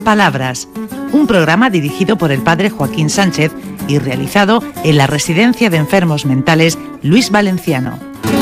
Palabras, un programa dirigido por el padre Joaquín Sánchez y realizado en la Residencia de Enfermos Mentales Luis Valenciano.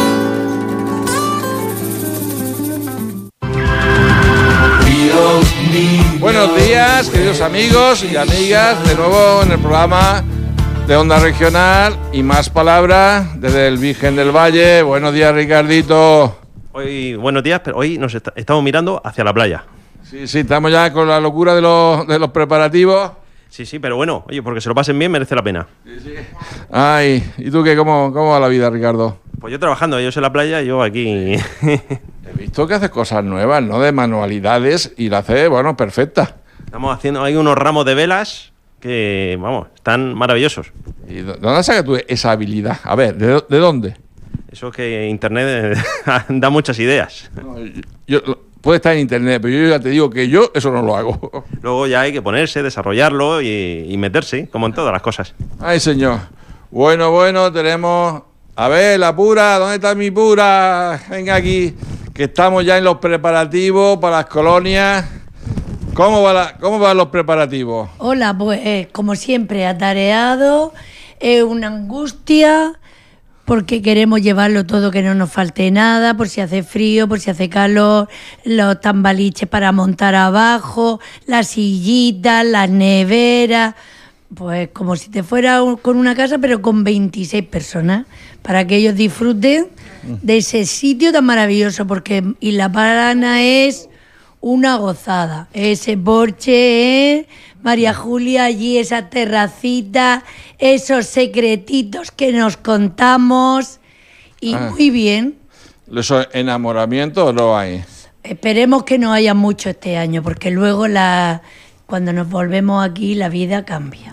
Buenos días, queridos amigos y amigas, de nuevo en el programa de Onda Regional y Más Palabras desde el Virgen del Valle. Buenos días, Ricardito. Buenos días, pero hoy nos estamos mirando hacia la playa. Sí, estamos ya con la locura de los preparativos. Sí, pero bueno, oye, porque se lo pasen bien merece la pena. Sí. Ay, ¿y tú qué? ¿Cómo va la vida, Ricardo? Pues yo trabajando, ellos en la playa, yo aquí. He visto que haces cosas nuevas, ¿no? De manualidades y la haces, bueno, perfecta. Estamos haciendo ahí unos ramos de velas que, vamos, están maravillosos. ¿Y dónde sacas tú esa habilidad? A ver, ¿de dónde? Eso es que Internet da muchas ideas. No, puede estar en Internet, pero yo ya te digo que yo eso no lo hago. Luego ya hay que ponerse, desarrollarlo y meterse, como en todas las cosas. Ay, señor. Bueno, tenemos... A ver, la pura, ¿dónde está mi pura? Venga aquí, que estamos ya en los preparativos para las colonias. ¿Cómo van los preparativos? Hola, pues como siempre, atareado, una angustia... porque queremos llevarlo todo, que no nos falte nada, por si hace frío, por si hace calor, los tambaliches para montar abajo, las sillitas, las neveras, pues como si te fuera con una casa, pero con 26 personas, para que ellos disfruten de ese sitio tan maravilloso, porque Isla Plana es una gozada, ese porche, María Julia, allí esa terracita, esos secretitos que nos contamos y muy bien. ¿Esos enamoramientos no hay? Esperemos que no haya mucho este año, porque luego cuando nos volvemos aquí la vida cambia.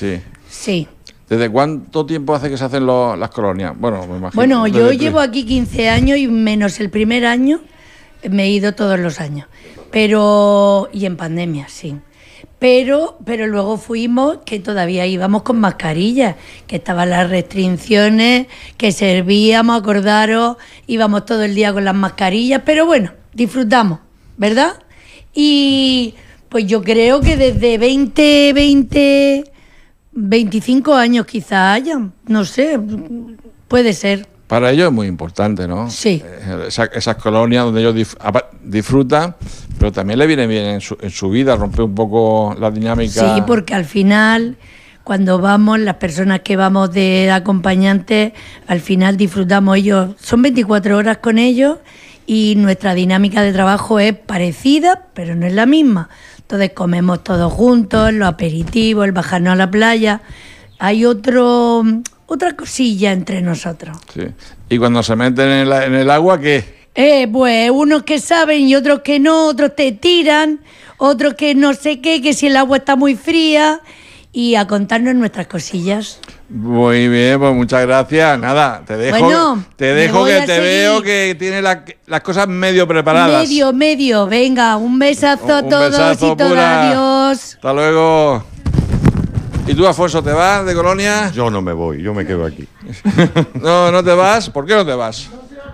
Sí. ¿Desde cuánto tiempo hace que se hacen las colonias? Bueno, me imagino. Bueno, yo llevo aquí 15 años y menos el primer año me he ido todos los años. Y en pandemia, sí. Pero luego fuimos, que todavía íbamos con mascarillas, que estaban las restricciones, que servíamos, acordaros, íbamos todo el día con las mascarillas, pero bueno, disfrutamos, ¿verdad? Y pues yo creo que desde 25 años quizá hayan, no sé, puede ser. Para ellos es muy importante, ¿no? Sí. Esas colonias donde ellos disfrutan, pero también le viene bien en su vida romper un poco la dinámica. Sí, porque al final, cuando vamos, las personas que vamos de acompañantes, al final disfrutamos ellos. Son 24 horas con ellos y nuestra dinámica de trabajo es parecida, pero no es la misma. Entonces comemos todos juntos, los aperitivos, el bajarnos a la playa. Hay otra cosilla entre nosotros. Sí. ¿Y cuando se meten en el agua, qué? Pues unos que saben y otros que no, otros te tiran, otros que no sé qué, que si el agua está muy fría, y a contarnos nuestras cosillas. Muy bien, pues muchas gracias. Nada, te dejo, bueno, que te veo que tienes las cosas medio preparadas. Medio. Venga, un besazo a todos y todas. Adiós. Hasta luego. ¿Y tú, Afonso, te vas de colonia? Yo no me voy, yo me quedo aquí. No te vas. ¿Por qué no te vas?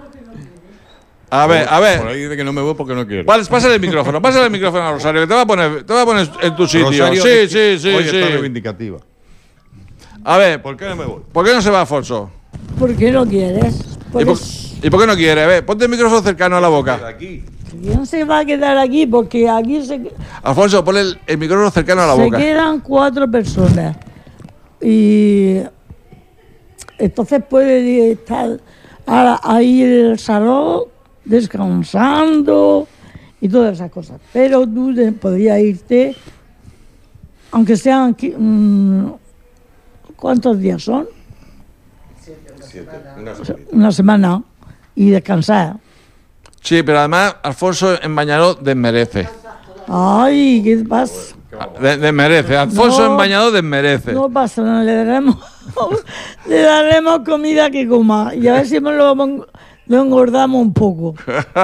A ver. Por ahí dice que no me voy porque no quiero. Pásale el micrófono a Rosario, que te va a poner en tu sitio. Rosario, sí. Hoy está reivindicativa. A ver, ¿por qué no me voy? ¿Por qué no se va, Afonso? ¿Por qué no quieres? ¿Y por qué no quiere? A ver, ponte el micrófono cercano a la boca. ¿Quién se va a quedar aquí? Porque aquí Alfonso, ponle el micrófono cercano a la boca. Se quedan 4 personas. Y entonces puede estar ahí en el salón descansando y todas esas cosas. Pero tú podrías irte, aunque sean... ¿cuántos días son? 7. Una semana. Y descansar. Sí, pero además Alfonso en Bañador desmerece. Ay, ¿qué pasa? Desmerece. Alfonso en Bañador desmerece. No pasa nada, le daremos comida que coma. Y a ver si lo engordamos un poco.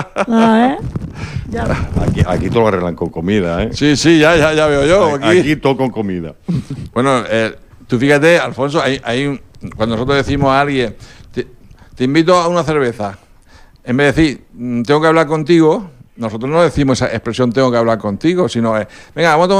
Aquí todo lo arreglan con comida, ¿eh? Sí, ya veo yo. Aquí todo con comida. Bueno, tú fíjate, Alfonso, cuando nosotros decimos a alguien, te invito a una cerveza, en vez de decir, tengo que hablar contigo, nosotros no decimos esa expresión tengo que hablar contigo, sino venga, vamos a tomar